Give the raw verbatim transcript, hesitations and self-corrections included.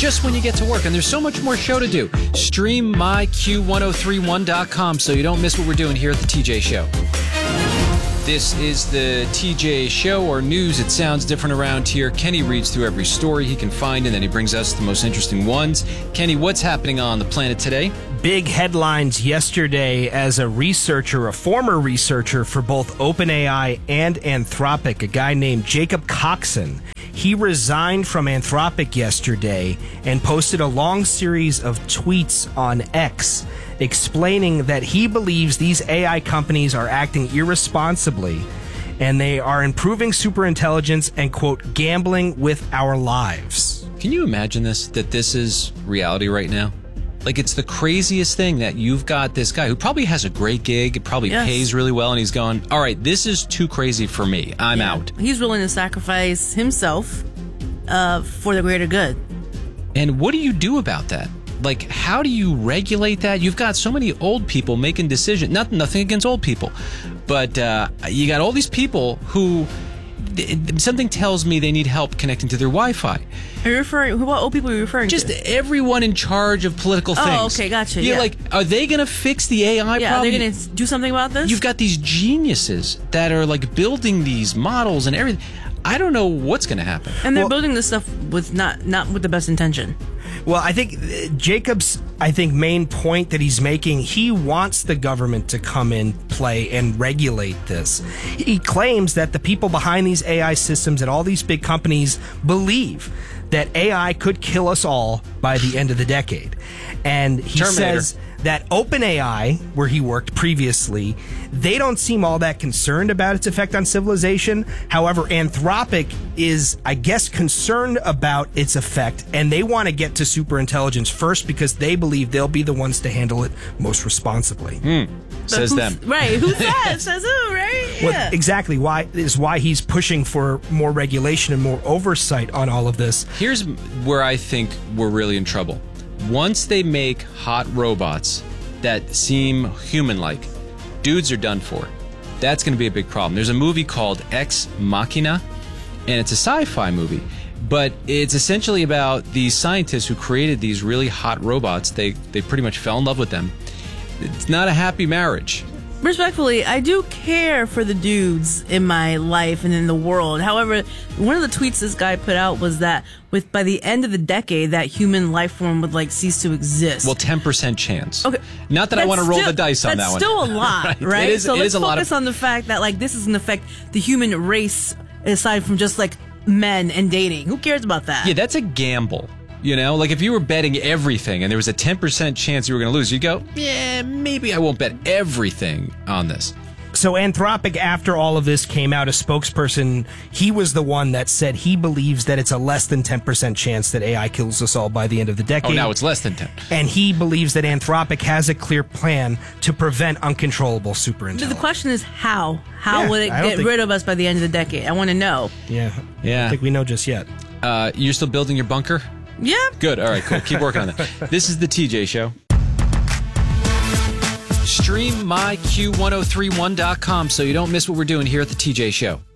just when you get to work. And there's so much more show to do. Stream my Q ten thirty-one dot com so you don't miss what we're doing here at the T J Show. This is the T J Show, or news. It sounds different around here. Kenny reads through every story he can find, and then he brings us the most interesting ones. Kenny, what's happening on the planet today? Big headlines yesterday as a researcher, a former researcher for both OpenAI and Anthropic, a guy named Jacob Coxon. He resigned from Anthropic yesterday and posted a long series of tweets on X explaining that he believes these A I companies are acting irresponsibly and they are improving superintelligence and, quote, gambling with our lives. Can you imagine this, that this is reality right now? Like, it's the craziest thing that you've got this guy who probably has a great gig, it probably yes. pays really well, and he's going, all right, this is too crazy for me. I'm yeah. out. He's willing to sacrifice himself uh, for the greater good. And what do you do about that? Like, how do you regulate that? You've got so many old people making decisions. Not, nothing against old people. But uh, you got all these people who, something tells me they need help connecting to their Wi-Fi. Are you referring, what old people are you referring Just to? Just everyone in charge of political oh, things. Oh, okay, gotcha. You're yeah. like, are they going to fix the A I yeah, problem? Are they going to do something about this? You've got these geniuses that are like building these models and everything. I don't know what's going to happen. And they're well, building this stuff with not not with the best intention. Well, I think Jacob's, I think, main point that he's making, he wants the government to come in, play, and regulate this. He claims that the people behind these A I systems at all these big companies believe that A I could kill us all by the end of the decade. And he Terminator. says that OpenAI, where he worked previously, they don't seem all that concerned about its effect on civilization. However, Anthropic is, I guess, concerned about its effect, and they want to get to superintelligence first because they believe they'll be the ones to handle it most responsibly. Mm, says them. Right. Who says? Says who, right? Well, Yeah. exactly. Why is why he's pushing for more regulation and more oversight on all of this. Here's where I think we're really in trouble. Once they make hot robots that seem human-like, dudes are done for. That's going to be a big problem. There's a movie called Ex Machina, and it's a sci-fi movie, but it's essentially about these scientists who created these really hot robots. They they pretty much fell in love with them. It's not a happy marriage. Respectfully, I do care for the dudes in my life and in the world. However, one of the tweets this guy put out was that with by the end of the decade, that human life form would like cease to exist. Well, ten percent chance. Okay. Not that I That's want to roll still- the dice on that That's one. still a lot, right? right? It is, so it let's is a focus lot of, on the fact that like this is going to affect the human race aside from just like men and dating. Who cares about that? Yeah, that's a gamble. You know, like if you were betting everything and there was a ten percent chance you were going to lose, you'd go, yeah, maybe I won't bet everything on this. So Anthropic, after all of this came out, a spokesperson, he was the one that said he believes that it's a less than ten percent chance that A I kills us all by the end of the decade. Oh, now it's less than ten. And he believes that Anthropic has a clear plan to prevent uncontrollable superintelligence. But the question is how? How Yeah, will it I don't get think- rid of us by the end of the decade? I want to know. Yeah. Yeah. I don't think we know just yet. Uh, you're still building your bunker? Yeah. Good. All right, cool. Keep working on that. This is the T J Show. Stream my Q ten thirty-one dot com so you don't miss what we're doing here at the T J Show.